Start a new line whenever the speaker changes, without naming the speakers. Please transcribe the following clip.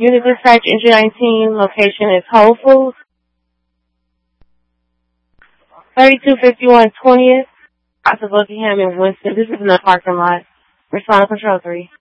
Unit Dispatch Entry 19, location is Whole Foods, 3251 20th, out of Buckingham and Winston. This is in the parking lot. Respond to Control 3.